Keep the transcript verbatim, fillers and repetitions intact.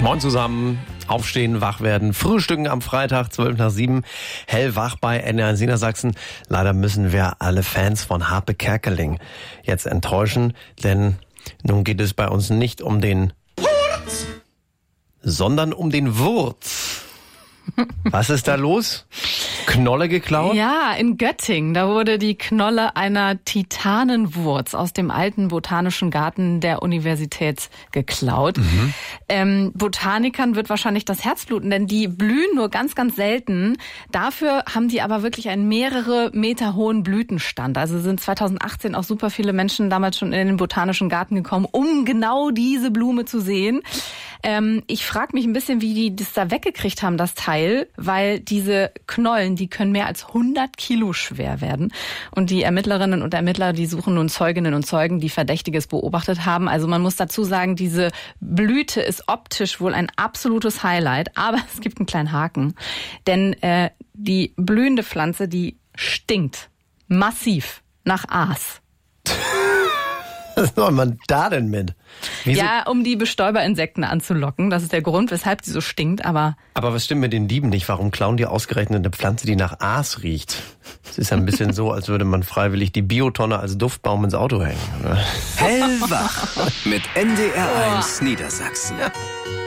Moin zusammen, aufstehen, wach werden, frühstücken am Freitag, zwölf nach sieben, hellwach bei N D R eins Niedersachsen. Leider müssen wir alle Fans von Harpe Kerkeling jetzt enttäuschen, denn nun geht es bei uns nicht um den Wurz, sondern um den Wurz. Was ist da los? Knolle geklaut? Ja, in Göttingen. Da wurde die Knolle einer Titanenwurz aus dem alten Botanischen Garten der Universität geklaut. Mhm. Ähm, Botanikern wird wahrscheinlich das Herz bluten, denn die blühen nur ganz, ganz selten. Dafür haben die aber wirklich einen mehrere Meter hohen Blütenstand. Also sind zweitausendachtzehn auch super viele Menschen damals schon in den Botanischen Garten gekommen, um genau diese Blume zu sehen. Ähm, ich frage mich ein bisschen, wie die das da weggekriegt haben, das Teil, weil diese Knollen, die können mehr als hundert Kilo schwer werden. Und die Ermittlerinnen und Ermittler, die suchen nun Zeuginnen und Zeugen, die Verdächtiges beobachtet haben. Also man muss dazu sagen, diese Blüte ist optisch wohl ein absolutes Highlight, aber es gibt einen kleinen Haken. Denn äh, die blühende Pflanze, die stinkt massiv nach Aas. Was soll man da denn mit? Wieso? Ja, um die Bestäuberinsekten anzulocken. Das ist der Grund, weshalb sie so stinkt, aber... Aber was stimmt mit den Dieben nicht? Warum klauen die ausgerechnet eine Pflanze, die nach Aas riecht? Es ist ja ein bisschen so, als würde man freiwillig die Biotonne als Duftbaum ins Auto hängen, oder? Hellwach mit N D R eins Niedersachsen.